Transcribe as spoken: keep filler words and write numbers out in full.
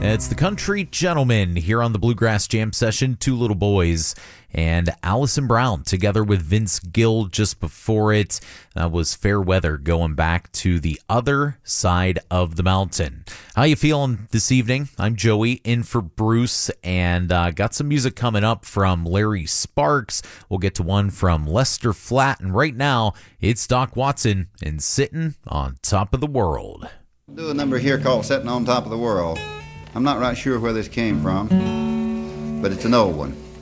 It's the Country Gentlemen here on the Bluegrass Jam Session. Two Little Boys and Allison Brown together with Vince Gill just before it. That was Fair Weather going back to the other side of the mountain. How you feeling this evening? I'm Joey in for Bruce, and uh, got some music coming up from Larry Sparks. We'll get to one from Lester Flatt, and right now it's Doc Watson and Sitting on Top of the World. I'll do a number here called Sitting on Top of the World. I'm not right sure where this came from, but it's an old one.